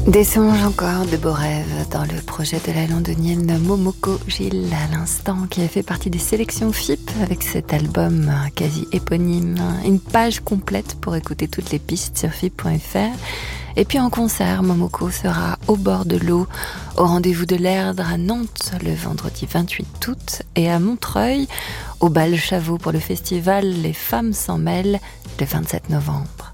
Des songes encore, de beaux rêves dans le projet de la londonienne Momoko Gilles à l'instant, qui a fait partie des sélections FIP avec cet album quasi éponyme. Une page complète pour écouter toutes les pistes sur FIP.fr. Et puis en concert, Momoko sera au bord de l'eau, au rendez-vous de l'Erdre à Nantes le vendredi 28 août et à Montreuil, au Bal Chavot pour le festival Les Femmes s'en mêlent le 27 novembre.